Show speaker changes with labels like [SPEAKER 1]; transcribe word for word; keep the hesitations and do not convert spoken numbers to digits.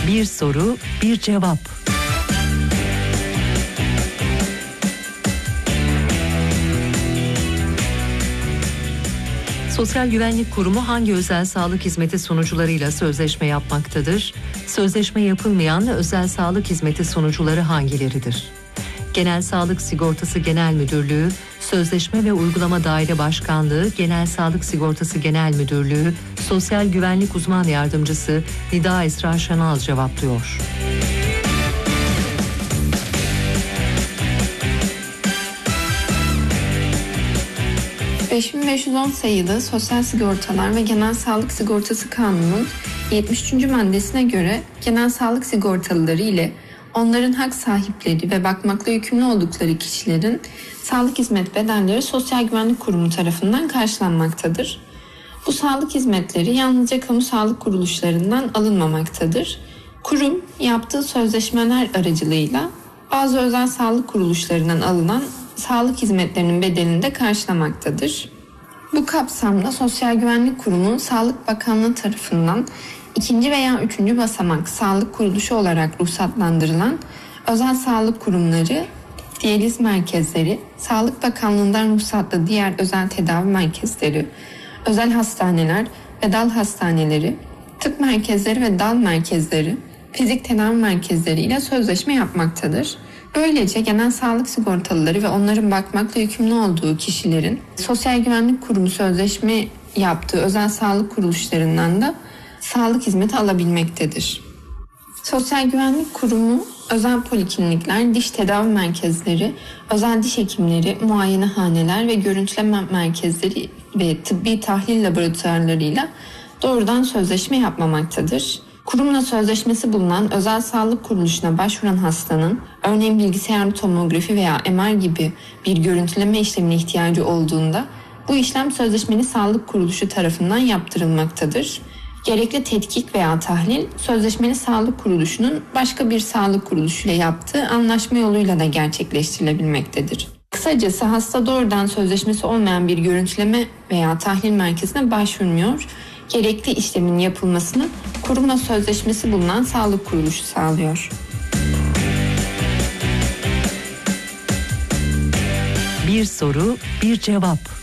[SPEAKER 1] Bir soru, bir cevap. Sosyal Güvenlik Kurumu hangi özel sağlık hizmeti sunucularıyla sözleşme yapmaktadır? Sözleşme yapılmayan özel sağlık hizmeti sunucuları hangileridir? Genel Sağlık Sigortası Genel Müdürlüğü, Sözleşme ve Uygulama Daire Başkanlığı, Genel Sağlık Sigortası Genel Müdürlüğü, Sosyal Güvenlik Uzman Yardımcısı Nida Esra Şanal cevaplıyor.
[SPEAKER 2] beş bin beş yüz on sayılı Sosyal Sigortalar ve Genel Sağlık Sigortası Kanunu'nun yetmiş üçüncü maddesine göre genel sağlık sigortalıları ile onların hak sahipleri ve bakmakla yükümlü oldukları kişilerin sağlık hizmet bedelleri Sosyal Güvenlik Kurumu tarafından karşılanmaktadır. Bu sağlık hizmetleri yalnızca kamu sağlık kuruluşlarından alınmamaktadır. Kurum yaptığı sözleşmeler aracılığıyla bazı özel sağlık kuruluşlarından alınan sağlık hizmetlerinin bedelini de karşılamaktadır. Bu kapsamda Sosyal Güvenlik Kurumu Sağlık Bakanlığı tarafından ikinci veya üçüncü basamak sağlık kuruluşu olarak ruhsatlandırılan özel sağlık kurumları, diyaliz merkezleri, Sağlık Bakanlığı'ndan ruhsatlı diğer özel tedavi merkezleri, özel hastaneler ve dal hastaneleri, tıp merkezleri ve dal merkezleri, fizik tedavi merkezleri ile sözleşme yapmaktadır. Böylece genel sağlık sigortalıları ve onların bakmakla yükümlü olduğu kişilerin Sosyal Güvenlik Kurumu sözleşme yaptığı özel sağlık kuruluşlarından da sağlık hizmeti alabilmektedir. Sosyal Güvenlik Kurumu özel poliklinikler, diş tedavi merkezleri, özel diş hekimleri, muayenehaneler ve görüntüleme merkezleri ve tıbbi tahlil laboratuvarlarıyla doğrudan sözleşme yapmamaktadır. Kurumla sözleşmesi bulunan özel sağlık kuruluşuna başvuran hastanın, örneğin bilgisayarlı tomografi veya M R gibi bir görüntüleme işlemine ihtiyacı olduğunda bu işlem sözleşmeli sağlık kuruluşu tarafından yaptırılmaktadır. Gerekli tetkik veya tahlil sözleşmeli sağlık kuruluşunun başka bir sağlık kuruluşuyla yaptığı anlaşma yoluyla da gerçekleştirilebilmektedir. Kısacası hasta doğrudan sözleşmesi olmayan bir görüntüleme veya tahlil merkezine başvurmuyor. Gerekli işlemin yapılmasını kurumla sözleşmesi bulunan sağlık kuruluşu sağlıyor.
[SPEAKER 1] Bir soru, bir cevap.